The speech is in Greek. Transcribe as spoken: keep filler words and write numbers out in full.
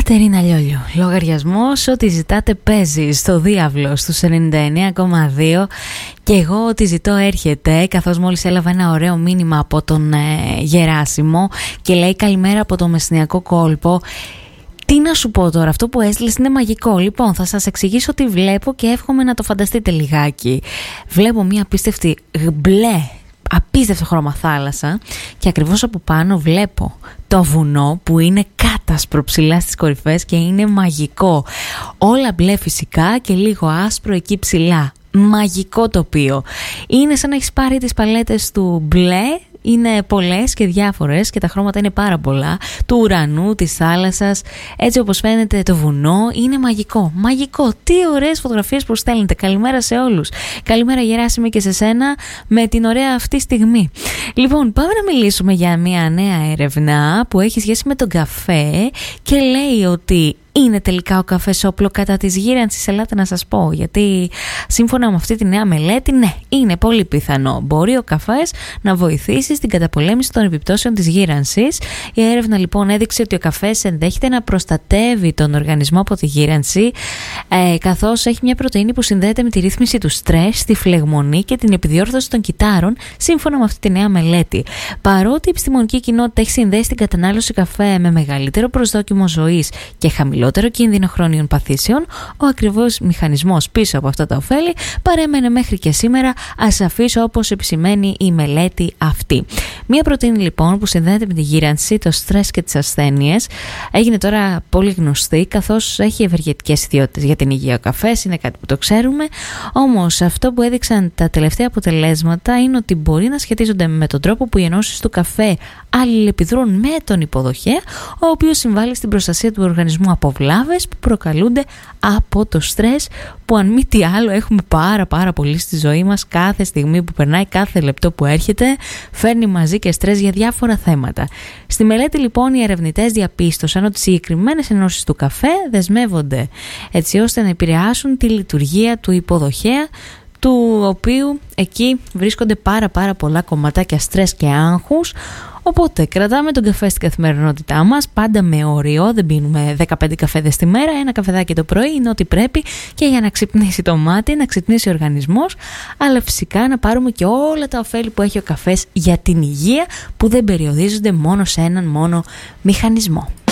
Κατερίνα Λιόλιου, λογαριασμός ό,τι ζητάτε παίζει στο Διάβλο στους ενενήντα εννέα κόμμα δύο και εγώ ό,τι ζητώ έρχεται, καθώς μόλις έλαβα ένα ωραίο μήνυμα από τον ε, Γεράσιμο και λέει καλημέρα από το Μεσσηνιακό κόλπο. Τι να σου πω τώρα, αυτό που έστειλες είναι μαγικό. Λοιπόν, θα σας εξηγήσω τι βλέπω και εύχομαι να το φανταστείτε λιγάκι. Βλέπω μια απίστευτη μπλε, απίστευτο χρώμα θάλασσα και ακριβώς από πάνω βλέπω το βουνό που είναι κάτασπρο ψηλά στις κορυφές και είναι μαγικό. Όλα μπλε φυσικά και λίγο άσπρο εκεί ψηλά. Μαγικό τοπίο. Είναι σαν να έχεις πάρει τις παλέτες του μπλε. Είναι πολλές και διάφορες και τα χρώματα είναι πάρα πολλά. Του ουρανού, της θάλασσας, έτσι όπως φαίνεται το βουνό. Είναι μαγικό. Μαγικό. Τι ωραίες φωτογραφίες που στέλνετε. Καλημέρα σε όλους. Καλημέρα Γεράσιμη και σε σένα με την ωραία αυτή στιγμή. Λοιπόν, πάμε να μιλήσουμε για μια νέα έρευνα που έχει σχέση με τον καφέ και λέει ότι είναι τελικά ο καφές όπλο κατά της γύρανσης? Ελάτε να σας πω, γιατί σύμφωνα με αυτή τη νέα μελέτη, ναι, είναι πολύ πιθανό. Μπορεί ο καφές να βοηθήσει στην καταπολέμηση των επιπτώσεων της γύρανσης. Η έρευνα λοιπόν έδειξε ότι ο καφές ενδέχεται να προστατεύει τον οργανισμό από τη γύρανση, ε, καθώς έχει μια πρωτεΐνη που συνδέεται με τη ρύθμιση του στρες, τη φλεγμονή και την επιδιόρθωση των κυττάρων, σύμφωνα με αυτή τη νέα μελέτη. Παρότι η επιστημονική κοινότητα έχει συνδέσει την κατανάλωση καφέ με μεγαλύτερο προσδόκιμο ζωής και χαμηλότερο κίνδυνο χρόνιων παθήσεων, ο ακριβώς μηχανισμός πίσω από αυτά τα ωφέλη παρέμενε μέχρι και σήμερα ασαφής, όπως επισημαίνει η μελέτη αυτή. Μία πρωτεΐνη λοιπόν που συνδέεται με τη γύρανση, το στρες και τις ασθένειες έγινε τώρα πολύ γνωστή, καθώς έχει ευεργετικές ιδιότητες για την υγεία. Ο καφές είναι κάτι που το ξέρουμε, όμως αυτό που έδειξαν τα τελευταία αποτελέσματα είναι ότι μπορεί να σχετίζονται με τον τρόπο που οι ενώσεις του καφέ αλληλεπιδρούν με τον υποδοχέα, ο οποίος συμβάλλει στην προστασία του οργανισμού από βλάβες που προκαλούνται από το στρες, που αν μη τι άλλο έχουμε πάρα πάρα πολύ στη ζωή μας. Κάθε στιγμή που περνάει, κάθε λεπτό που έρχεται φέρνει μαζί και στρες για διάφορα θέματα. Στη μελέτη λοιπόν οι ερευνητές διαπίστωσαν ότι συγκεκριμένες ενώσεις του καφέ δεσμεύονται έτσι ώστε να επηρεάσουν τη λειτουργία του υποδοχέα, του οποίου εκεί βρίσκονται πάρα πάρα πολλά κομματάκια στρες και άγχους. Οπότε κρατάμε τον καφέ στην καθημερινότητά μας, πάντα με όριο, δεν πίνουμε δεκαπέντε καφέδες τη μέρα, ένα καφεδάκι το πρωί είναι ό,τι πρέπει και για να ξυπνήσει το μάτι, να ξυπνήσει ο οργανισμός, αλλά φυσικά να πάρουμε και όλα τα ωφέλη που έχει ο καφές για την υγεία, που δεν περιορίζονται μόνο σε έναν μόνο μηχανισμό.